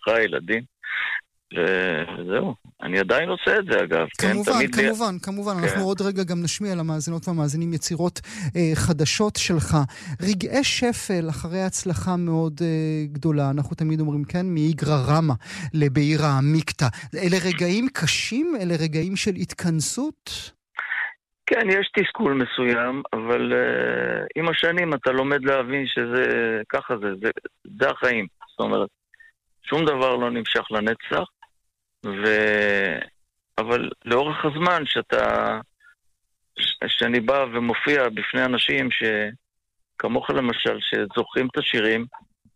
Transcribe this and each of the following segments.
משפחה, ילדים. וזהו, אני עדיין עושה את זה אגב. כמובן, אנחנו עוד רגע גם נשמיע למאזינות והמאזינים יצירות חדשות שלך. רגעי שפל אחרי הצלחה מאוד גדולה, אנחנו תמיד אומרים כן, מאיגרא רמא לבעירא עמיקתא. אלה רגעים קשים? אלה רגעים של התכנסות? כן, יש תסכול מסוים, אבל עם השנים אתה לומד להבין שזה, ככה זה החיים. זאת אומרת, שום דבר לא נמשך לנצח, אבל לאורך הזמן שאני בא ומופיע בפני אנשים כמוך למשל, שזוכרים את השירים,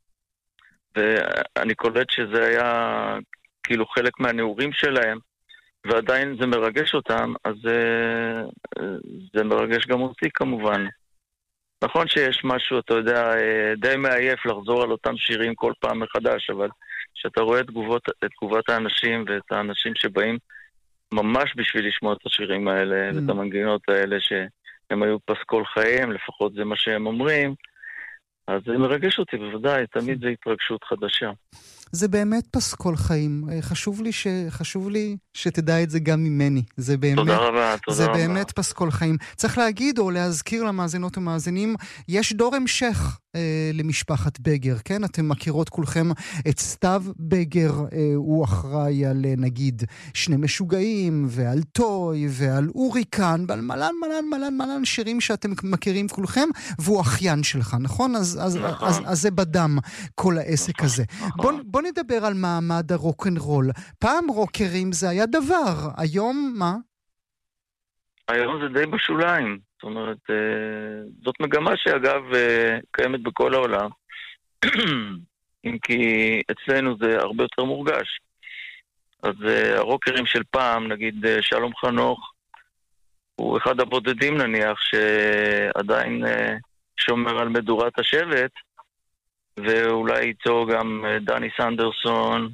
ואני קולט שזה היה כאילו חלק מהנעורים שלהם, ועדיין זה מרגש אותם, אז זה מרגש גם אותי כמובן. נכון שיש משהו, אתה יודע, די מעייף לחזור על אותם שירים כל פעם מחדש, אבל כשאתה רואה את תגובת האנשים ואת האנשים שבאים ממש בשביל לשמוע את השירים האלה ואת המנגינות האלה שהם היו פסקול חיים, לפחות זה מה שהם אומרים, אז זה מרגש אותי בוודאי, תמיד זה התרגשות חדשה. זה באמת פסקול חיים. חשוב לי שתדע את זה גם ממני. זה באמת, תודה רבה. זה באמת פסקול חיים. צריך להגיד או להזכיר למאזינות ומאזינים, יש דור המשך למשפחת בגר, כן? אתם מכירות כולכם את סתיו בגר, הוא אחראי על נגיד שני משוגעים ועל טוי ועל אוריקן ועל מלן שירים שאתם מכירים כולכם, והוא אחיין שלך, נכון? אז זה בדם כל העסק הזה. בוא נדבר על מעמד הרוק'נ'רול. פעם רוקרים זה היה דבר, היום מה? היום זה די בשוליים. זאת אומרת, זאת מגמה שאגב קיימת בכל העולם, אם כי אצלנו זה הרבה יותר מורגש. אז הרוקרים של פעם, נגיד שלום חנוך, הוא אחד הבודדים נניח שעדיין שומר על מדורת השבט, ואולי איתו גם דני סנדרסון,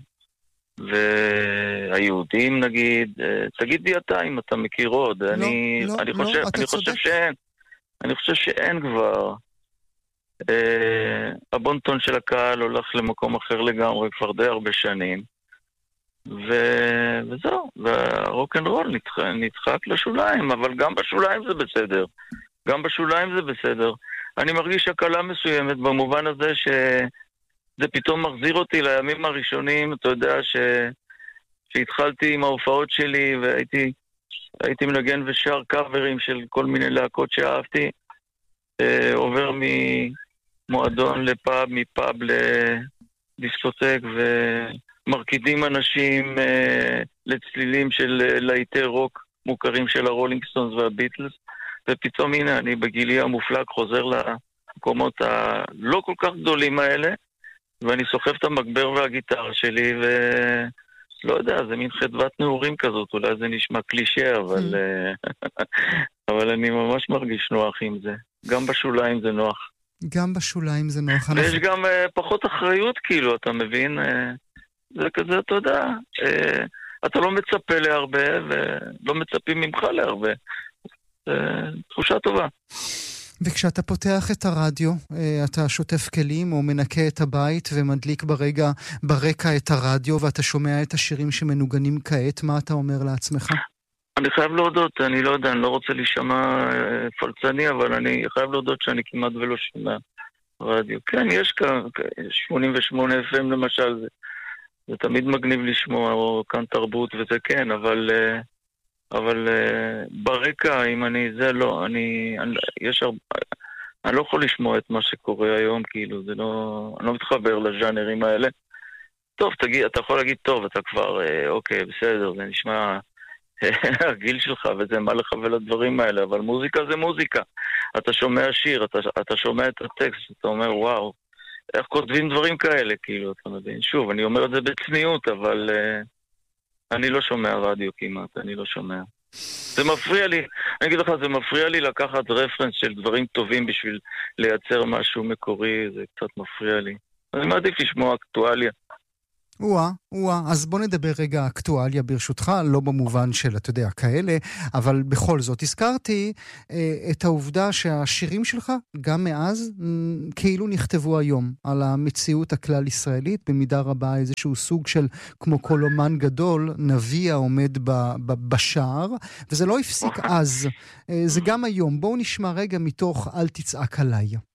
והיהודים נגיד, תגיד לי אתה אם אתה מכיר עוד. אני חושב שאין כבר. הבונטון של הקהל הולך למקום אחר לגמרי כבר די הרבה שנים, וזהו, והרוק'נ'רול נדחק לשוליים, אבל גם בשוליים זה בסדר. אני מרגיש הקלה מסוימת במובן הזה שזה פתאום מחזיר אותי לימים הראשונים, אתה יודע שהתחלתי עם ההופעות שלי והייתי מנגן ושר קאברים של כל מיני להקות שאהבתי, עובר ממועדון לפאב, מפאב לדיסקוטק ומרקידים אנשים לצלילים של להיטי רוק מוכרים של הרולינג סטונס והביטלס, ופתאום הנה אני בגילי המופלג חוזר למקומות הלא כל כך גדולים האלה, ואני סוחב את המגבר והגיטרה שלי, ולא יודע, זה מין חדוות נעורים כזאת, אולי זה נשמע קלישה, אבל אני ממש מרגיש נוח עם זה. גם בשוליים זה נוח. ויש גם פחות אחריות, כאילו, אתה מבין? זה כזה, אתה יודע, אתה לא מצפה להרבה, ולא מצפים ממך להרבה. תחושה טובה. וכשאתה פותח את הרדיו, אתה שוטף כלים או מנקה את הבית ומדליק ברקע את הרדיו, ואתה שומע את השירים שמנוגנים כעת, מה אתה אומר לעצמך? אני חייב להודות, אני לא יודע, אני לא רוצה להישמע פלצני, אבל אני חייב להודות שאני כמעט ולא שומע רדיו. כן, יש כאן 88 FM למשל, זה תמיד מגניב לשמוע, או כאן תרבות וזה כן, אבל ברקע, אם זה לא, אני לא יכול לשמוע את מה שקורה היום, כאילו, אני לא מתחבר לז'אנרים האלה. טוב, אתה יכול להגיד, טוב, אתה כבר, אוקיי, בסדר, זה נשמע הגיל שלך, וזה מה לך ולדברים האלה, אבל מוזיקה זה מוזיקה. אתה שומע שיר, אתה שומע את הטקסט, אתה אומר, וואו, איך כותבים דברים כאלה, כאילו, אתה מבין? שוב, אני אומר את זה בצניעות, אבל אני לא שומע רדיו כמעט, אני לא שומע. זה מפריע לי, אני אגיד לך, זה מפריע לי לקחת רפרנס של דברים טובים בשביל לייצר משהו מקורי, זה קצת מפריע לי. אני מעדיף לשמוע אקטואליה. אז בוא נדבר רגע אקטואליה ברשותך, לא במובן של, אתה יודע, כאלה, אבל בכל זאת, הזכרתי את העובדה שהשירים שלך, גם מאז, כאילו נכתבו היום, על המציאות הכלל ישראלית, במידה רבה איזשהו סוג של, כמו כל אומן גדול, נביא העומד בשער, וזה לא הפסיק אז, זה גם היום. בואו נשמע רגע מתוך אל תצעק עליי.